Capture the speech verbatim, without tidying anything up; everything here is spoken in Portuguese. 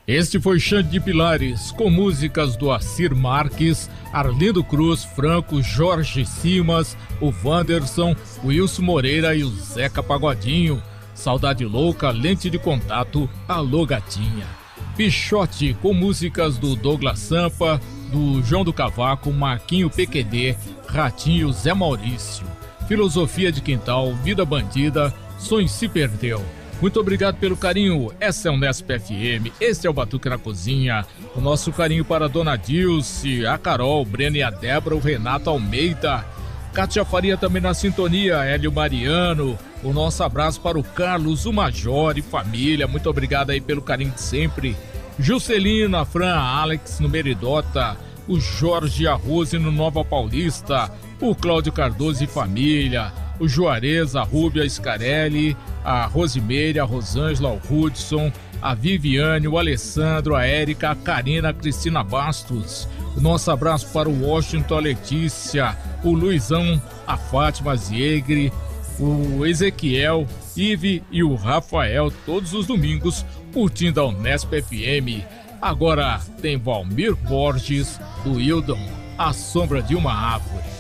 Este foi Xande de Pilares, com músicas do Acir Marques, Arlindo Cruz, Franco, Jorge Simas, o Wanderson, o Wilson Moreira e o Zeca Pagodinho. Saudade Louca, Lente de Contato, Alô Gatinha. Pichote, com músicas do Douglas Sampa, do João do Cavaco, Marquinho P Q D, Ratinho, Zé Maurício. Filosofia de Quintal, Vida Bandida, Sonho Se Perdeu. Muito obrigado pelo carinho. Essa é o Unesp F M, esse é o Batuque na Cozinha. O nosso carinho para a Dona Dilce, a Carol, o Breno e a Débora, o Renato Almeida. Cátia Faria também na sintonia, Hélio Mariano. O nosso abraço para o Carlos, o Major e família. Muito obrigado aí pelo carinho de sempre. Juscelino, a Fran, a Alex no Meridota, o Jorge Arrose no Nova Paulista, o Cláudio Cardoso e família, o Juarez, a Rúbia Scarelli, a Rosimeire, a Rosângela, o Hudson, a Viviane, o Alessandro, a Érica, a Karina, a Cristina Bastos. O nosso abraço para o Washington, a Letícia, o Luizão, a Fátima Ziegre, o Ezequiel, Ive e o Rafael, todos os domingos, curtindo a Unesp F M. Agora tem Valmir Borges, do Hildon, A Sombra de uma Árvore.